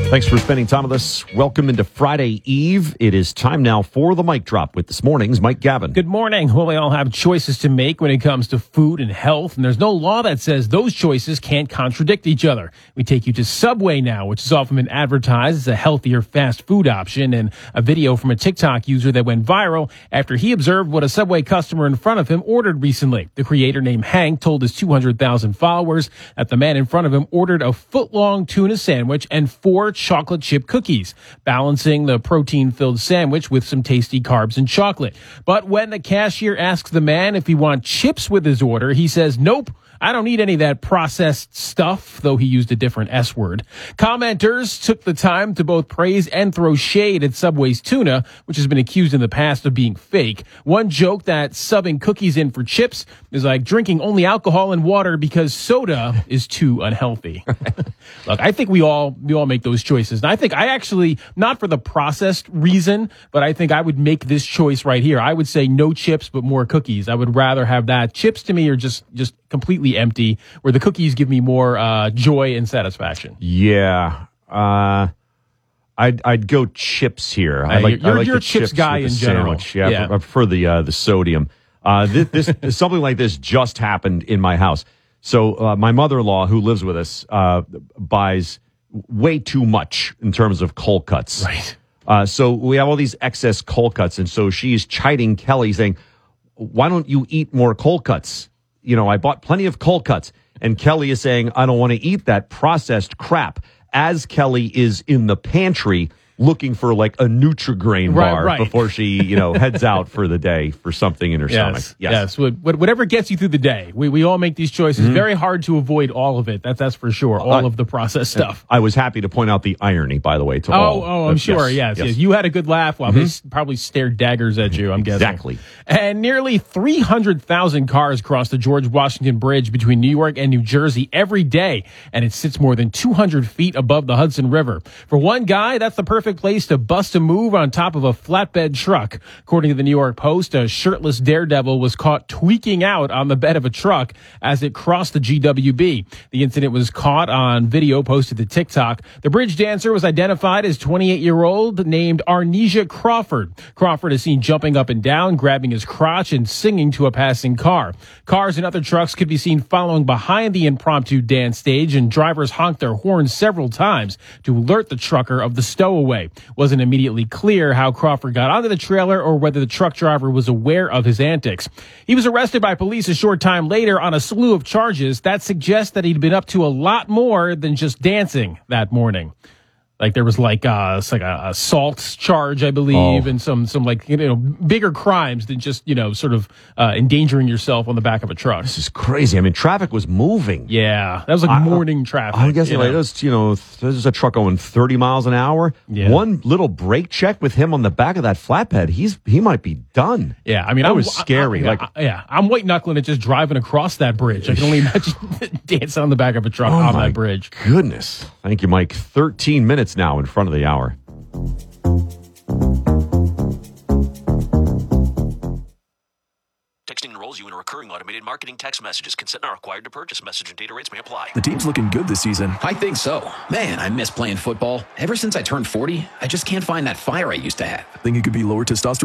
Thanks for spending time with us. Welcome into Friday Eve. It is time now for the Mic Drop with this morning's Mike Gavin. Good morning. Well, we all have choices to make when it comes to food and health, and there's no law that says those choices can't contradict each other. We take you to Subway now, which has often been advertised as a healthier fast food option, and a video from a TikTok user that went viral after he observed what a Subway customer in front of him ordered recently. The creator, named Hank, told his 200,000 followers that the man in front of him ordered a foot-long tuna sandwich and 4 chocolate chip cookies, balancing the protein-filled sandwich with some tasty carbs and chocolate. But when the cashier asks the man if he wants chips with his order, he says, "Nope, I don't need any of that processed stuff," though he used a different S word. Commenters took the time to both praise and throw shade at Subway's tuna, which has been accused in the past of being fake. One joked that subbing cookies in for chips is like drinking only alcohol and water because soda is too unhealthy. Look, I think we all make those choices. And I actually, not for the processed reason, but I think I would make this choice right here. I would say no chips, but more cookies. I would rather have that. Chips to me are just completely empty, where the cookies give me more joy and satisfaction. Yeah. I'd go chips here. You're a chips guy in general. Sandwich. Yeah. I prefer the sodium. This something like this just happened in my house. So my mother-in-law, who lives with us, buys way too much in terms of cold cuts. Right. So we have all these excess cold cuts, and so she's chiding Kelly, saying, "Why don't you eat more cold cuts? You know, I bought plenty of cold cuts." And Kelly is saying, "I don't want to eat that processed crap," as Kelly is in the pantry looking for like a Nutri-Grain bar before she, heads out for the day for something in her stomach. Yes. Whatever gets you through the day. We all make these choices. Mm-hmm. Very hard to avoid all of it. That's for sure. All of the processed stuff. I was happy to point out the irony, by the way, to all. Oh, I'm sure. Yes. You had a good laugh while they probably stared daggers at you, I'm guessing. Exactly. And nearly 300,000 cars cross the George Washington Bridge between New York and New Jersey every day, and it sits more than 200 feet above the Hudson River. For one guy, that's the perfect place to bust a move on top of a flatbed truck. According to the New York Post, a shirtless daredevil was caught tweaking out on the bed of a truck as it crossed the GWB. The incident was caught on video posted to TikTok. The bridge dancer was identified as 28-year-old named Arnesia Crawford. Crawford is seen jumping up and down, grabbing his crotch, and singing to a passing car. Cars and other trucks could be seen following behind the impromptu dance stage, and drivers honked their horns several times to alert the trucker of the stowaway. Wasn't immediately clear how Crawford got onto the trailer or whether the truck driver was aware of his antics. He was arrested by police a short time later on a slew of charges that suggest that he'd been up to a lot more than just dancing that morning. Like there was it's like a assault charge, I believe, and some bigger crimes than just endangering yourself on the back of a truck. This is crazy. I mean, traffic was moving. Yeah, that was like morning traffic. I guess there's a truck going 30 miles an hour. Yeah. One little brake check with him on the back of that flatbed, he might be done. Yeah, I mean, that was scary. I'm white knuckling it just driving across that bridge. I can only imagine dancing on the back of a truck on that bridge. Goodness, thank you, Mike. 13 minutes now in front of the hour. Texting enrolls you in a recurring automated marketing text messages. Consent not required to purchase. Message and data rates may apply. The team's looking good this season. I think so. Man, I miss playing football. Ever since I turned 40, I just can't find that fire I used to have. Think it could be lower testosterone?